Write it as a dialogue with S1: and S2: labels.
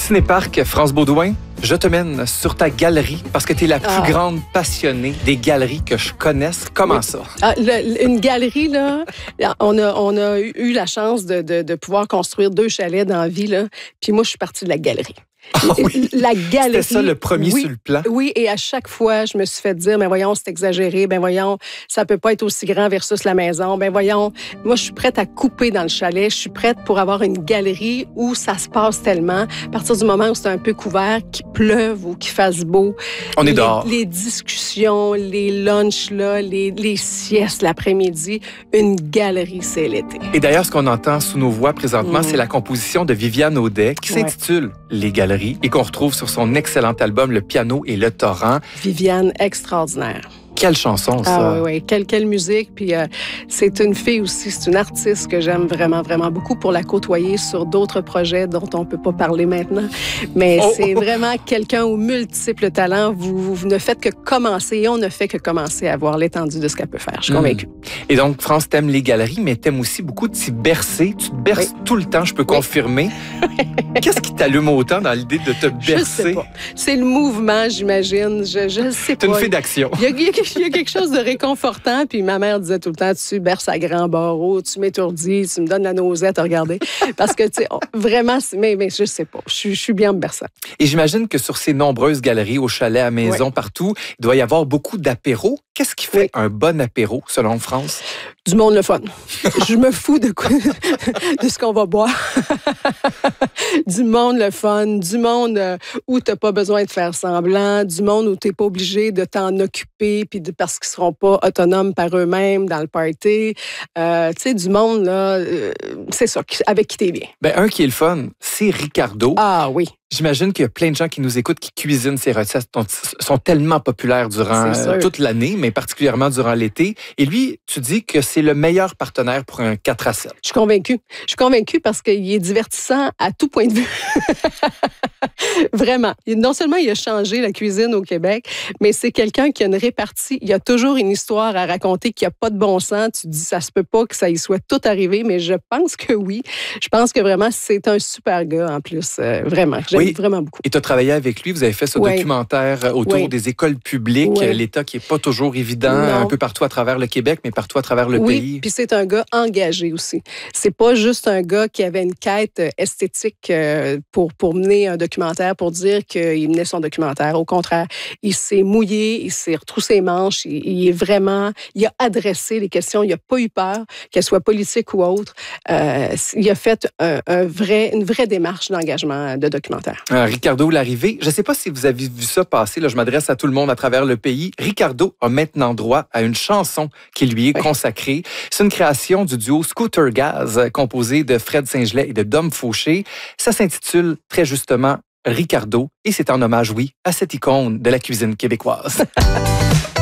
S1: Cinéparc, France Baudouin, je te mène sur ta galerie parce que tu es la plus grande passionnée des galeries que je connaisse. Comment ça?
S2: Une galerie, là, on a eu la chance de pouvoir construire 2 chalets dans la vie, là. Puis moi, je suis partie de la galerie.
S1: Oui.
S2: La galerie.
S1: C'était ça le premier sur le plan?
S2: Oui, et à chaque fois, je me suis fait dire, ben voyons, c'est exagéré, ben voyons, ça peut pas être aussi grand versus la maison, ben voyons, moi, je suis prête à couper dans le chalet, je suis prête pour avoir une galerie où ça se passe tellement, à partir du moment où c'est un peu couvert, qu'il pleuve ou qu'il fasse beau.
S1: On est dehors.
S2: Les discussions, les lunchs, là, les siestes l'après-midi, une galerie, c'est l'été.
S1: Et d'ailleurs, ce qu'on entend sous nos voix présentement, c'est la composition de Viviane Audet qui s'intitule Les Galeries et qu'on retrouve sur son excellent album Le Piano et le Torrent.
S2: Viviane, extraordinaire.
S1: Quelle chanson, ça!
S2: Ah oui, quelle musique. Puis c'est une fille aussi, c'est une artiste que j'aime vraiment, vraiment beaucoup pour la côtoyer sur d'autres projets dont on ne peut pas parler maintenant. Mais c'est vraiment quelqu'un aux multiples talents. Vous ne faites que commencer et on ne fait que commencer à voir l'étendue de ce qu'elle peut faire. Je suis convaincue.
S1: Et donc, France, t'aimes les galeries, mais t'aimes aussi beaucoup t'y bercer. Tu te berces tout le temps, je peux confirmer. Qu'est-ce qui t'allume autant dans l'idée de te bercer?
S2: Je sais pas. C'est le mouvement, j'imagine. Je sais pas.
S1: T'es une fille d'action.
S2: Il y a quelque chose de réconfortant. Puis ma mère disait tout le temps, tu berces à grands barreaux, tu m'étourdis, tu me donnes la nausette à regarder. Parce que, tu sais, vraiment, mais je sais pas. Je suis bien me berçant.
S1: Et j'imagine que sur ces nombreuses galeries, au chalet, à maison, partout, il doit y avoir beaucoup d'apéros. Qu'est-ce qui fait un bon apéro, selon France?
S2: Du monde le fun. Je me fous de ce qu'on va boire. Du monde le fun, du monde où tu n'as pas besoin de faire semblant, du monde où tu n'es pas obligé de t'en occuper parce qu'ils ne seront pas autonomes par eux-mêmes dans le party. Tu sais, du monde, là, c'est ça, avec qui t'es bien.
S1: Ben, un qui est le fun, c'est Ricardo.
S2: Ah oui.
S1: J'imagine qu'il y a plein de gens qui nous écoutent qui cuisinent ces recettes. Sont tellement populaires durant toute l'année, mais particulièrement durant l'été. Et lui, tu dis que c'est le meilleur partenaire pour un 4 à 7.
S2: Je suis convaincue. Je suis convaincue parce qu'il est divertissant à tout point de vue. Vraiment. Non seulement il a changé la cuisine au Québec, mais c'est quelqu'un qui a une répartie. Il y a toujours une histoire à raconter qui n'a pas de bon sens. Tu te dis, ça se peut pas que ça y soit tout arrivé, mais je pense que oui. Je pense que vraiment, c'est un super gars en plus. Vraiment. J'aime vraiment beaucoup.
S1: Et tu as travaillé avec lui. Vous avez fait ce documentaire autour des écoles publiques. L'État qui n'est pas toujours évident, un peu partout à travers le Québec, mais partout à travers le pays.
S2: Oui, puis c'est un gars engagé aussi. C'est pas juste un gars qui avait une quête esthétique pour mener un documentaire, pour dire qu'il menait son documentaire. Au contraire, il s'est mouillé, il s'est retroussé les manches, il a adressé les questions, il n'a pas eu peur, qu'elles soient politiques ou autres. Il a fait une vraie démarche d'engagement de documentaire.
S1: Ricardo Larrivée, je ne sais pas si vous avez vu ça passer, là, je m'adresse à tout le monde à travers le pays. Ricardo a maintenant droit à une chanson qui lui est consacrée. C'est une création du duo Scooter Gaz, composé de Fred Saint-Gelais et de Dom Fauché. Ça s'intitule très justement Ricardo et c'est en hommage, à cette icône de la cuisine québécoise.